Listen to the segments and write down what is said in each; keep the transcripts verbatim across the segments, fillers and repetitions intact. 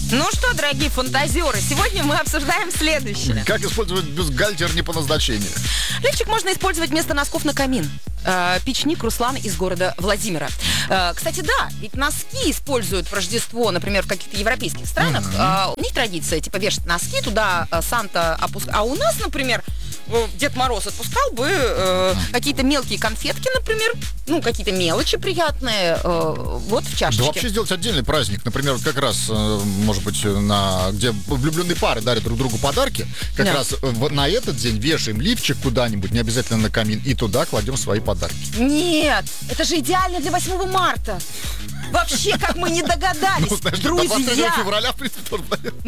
Ну что, дорогие фантазеры, сегодня мы обсуждаем следующее. Как использовать бюстгальтер не по назначению? Лифчик можно использовать вместо носков на камин. Э, печник Руслан из города Владимира. Э, кстати, да, ведь носки используют в Рождество, например, в каких-то европейских странах. Mm-hmm. Э, у них традиция, типа, вешать носки, туда э, Санта опускает. А у нас, например, э, Дед Мороз отпускал бы э, какие-то мелкие конфетки, например, ну, какие-то мелочи приятные, э, вот в чашечке. Да вообще сделать отдельный праздник, например, как раз, э, может быть, на, где влюбленные пары дарят друг другу подарки, как да. раз в, на этот день вешаем лифчик куда-нибудь, не обязательно на камин, и туда кладем свои подарки. Нет, это же идеально для восьмого марта. Вообще, как мы не догадались, ну, знаешь, друзья. Февраля, в принципе, тоже.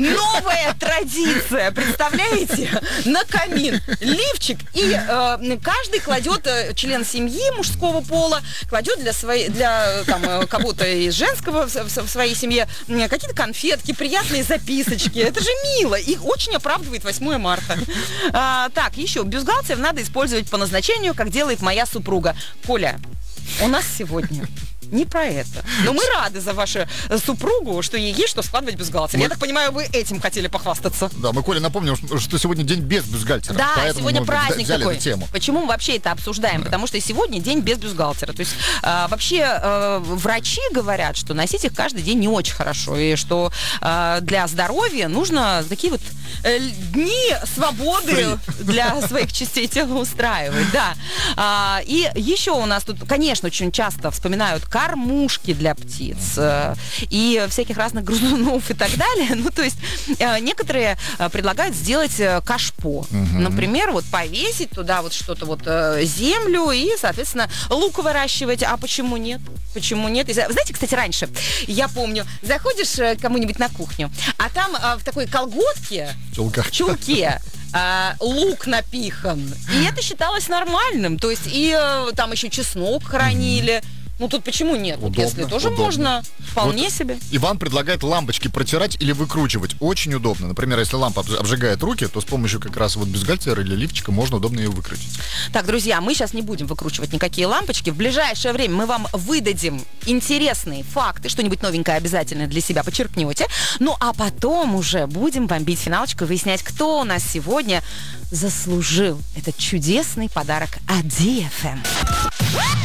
Новая традиция, представляете? На камин лифчик, и э, каждый кладет, э, член семьи мужского пола, кладет для, своей, для там, кого-то из женского в, в, в своей семье э, какие-то конфетки, приятные записочки. Это же мило, и очень оправдывает восьмое марта. А, так, еще, бюстгальтер надо использовать по назначению, как делает моя супруга. Коля, у нас сегодня не про это. Но мы рады за вашу супругу, что ей есть что складывать бюстгальтер. Мы... Я так понимаю, вы этим хотели похвастаться. Да, мы, Коля, напомним, что сегодня день без бюстгальтера. Да, сегодня праздник такой. Тему. Почему мы вообще это обсуждаем? Да. Потому что сегодня день без бюстгальтера. То есть э, вообще э, врачи говорят, что носить их каждый день не очень хорошо. И что э, для здоровья нужно такие вот э, дни свободы Free. Для своих частей тела устраивать. Да. А, и еще у нас тут, конечно, очень часто вспоминают кормушки для птиц э, и всяких разных грызунов и так далее. Ну, то есть э, некоторые э, предлагают сделать э, кашпо. Угу. Например, вот повесить туда вот что-то вот э, землю и, соответственно, лук выращивать. А почему нет? Почему нет? И, знаете, кстати, раньше, я помню, заходишь э, кому-нибудь на кухню, а там э, в такой колготке, Чулках. чулке, А, лук напихан. И это считалось нормальным. То есть и а, там еще чеснок хранили. Mm-hmm. Ну тут почему нет? Удобно, вот если тоже удобно. Можно, вполне вот себе. Иван предлагает лампочки протирать или выкручивать. Очень удобно. Например, если лампа обжигает руки, то с помощью как раз вот бюстгальтера или лифчика можно удобно ее выкрутить. Так, друзья, мы сейчас не будем выкручивать никакие лампочки. В ближайшее время мы вам выдадим интересные факты, что-нибудь новенькое обязательно для себя подчеркнете. Ну а потом уже будем бомбить финалочку и выяснять, кто у нас сегодня заслужил этот чудесный подарок от ди эф эм.